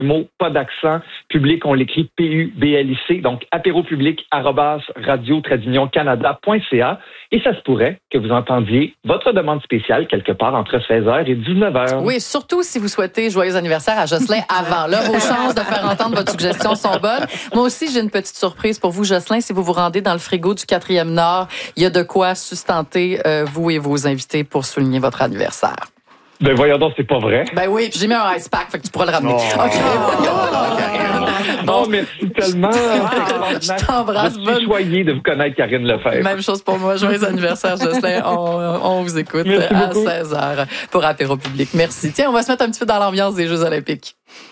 mot, pas d'accent. Public, on l'écrit P-U-B-L-I-C. Donc, apéropublic@radio-canada.ca. Et ça se pourrait que vous entendiez votre demande spéciale quelque part entre 16h et 19h. Oui, surtout si vous souhaitez joyeux anniversaire à Jocelyn avant. Là, vos chances de faire entendre votre suggestion sont bonnes. Moi aussi, j'ai une petite surprise pour vous, Jocelyn. Si vous vous rendez dans le frigo du 4e Nord, il y a de quoi sustenter vous et vos invités pour souligner votre anniversaire. Ben voyons donc, c'est pas vrai. Ben oui, puis j'ai mis un ice pack, fait que tu pourras le ramener. Bon, merci tellement. Je t'embrasse. Je suis choyé de vous connaître, Karine Lefebvre. Même chose pour moi. Joyeux anniversaire, Jocelyn. On vous écoute à 16h pour Apéro Public. Merci. Tiens, on va se mettre un petit peu dans l'ambiance des Jeux olympiques.